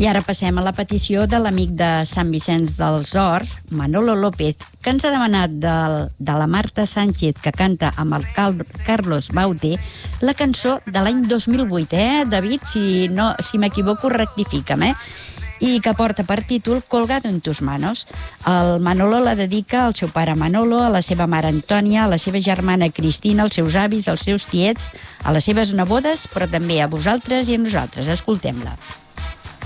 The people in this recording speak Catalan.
I ara passem a la petició de l'amic de Sant Vicenç dels Horts, Manolo López, que ens ha demanat de la Marta Sánchez, que canta amb el Carlos Baute, la cançó de l'any 2008, David? Si m'equivoco, rectifica'm, i que porta per títol Colgado en tus manos. El Manolo la dedica al seu pare Manolo, a la seva mare Antònia, a la seva germana Cristina, als seus avis, als seus tiets, a les seves nebodes, però també a vosaltres i a nosaltres. Escoltem-la.